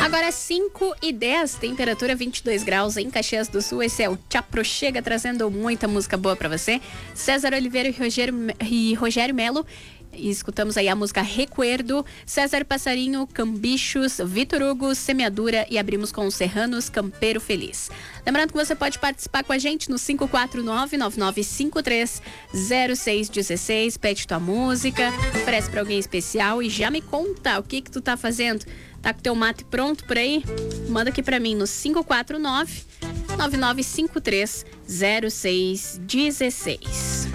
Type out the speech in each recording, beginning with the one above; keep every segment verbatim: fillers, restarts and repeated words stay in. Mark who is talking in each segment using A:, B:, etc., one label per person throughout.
A: Agora cinco e dez, temperatura vinte e dois graus em Caxias do Sul. Esse é o Te Aproxega, trazendo muita música boa pra você. César Oliveira e Rogério, e Rogério Melo. E escutamos aí a música Recuerdo, César Passarinho, Cambichos, Vitor Hugo, Semeadura, e abrimos com os Serranos, Campeiro Feliz. Lembrando que você pode participar com a gente no cinco quatro nove, nove nove cinco três, zero seis um seis, pede tua música, oferece pra alguém especial e já me conta o que que tu tá fazendo. Tá com teu mate pronto por aí? Manda aqui pra mim no cinco quatro nove, nove nove cinco três, zero seis um seis.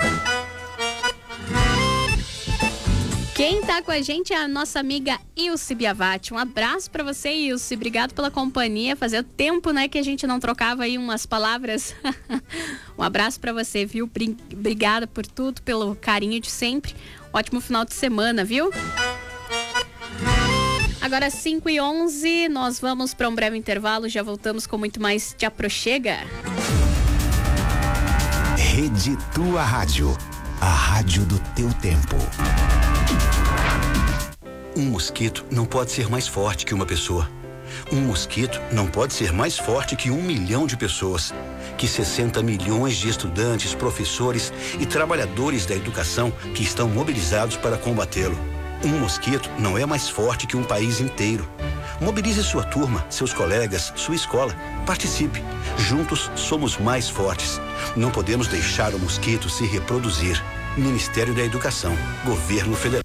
A: Quem tá com a gente é a nossa amiga Ilse Biavati. Um abraço pra você, Ilse. Obrigado pela companhia. Fazia tempo, né, que a gente não trocava aí umas palavras. Um abraço pra você, viu? Obrigada por tudo, pelo carinho de sempre. Ótimo final de semana, viu? Agora cinco e onze, nós vamos para um breve intervalo. Já voltamos com muito mais Te Aproxega.
B: Rede Tua Rádio. A rádio do teu tempo.
C: Um mosquito não pode ser mais forte que uma pessoa. Um mosquito não pode ser mais forte que um milhão de pessoas. Que sessenta milhões de estudantes, professores e trabalhadores da educação que estão mobilizados para combatê-lo. Um mosquito não é mais forte que um país inteiro. Mobilize sua turma, seus colegas, sua escola. Participe. Juntos somos mais fortes. Não podemos deixar o mosquito se reproduzir. Ministério da Educação, Governo Federal.